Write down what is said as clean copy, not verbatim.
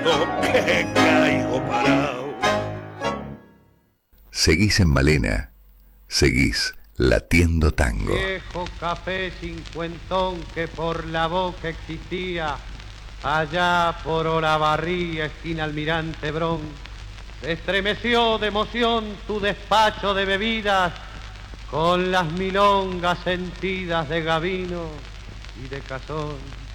Que caigo parado. Seguís en Malena, seguís latiendo tango. Viejo café cincuentón que por la boca existía, allá por Olavarría, esquina Almirante Brón, se estremeció de emoción tu despacho de bebidas, con las milongas sentidas de Gavino y de Cazón.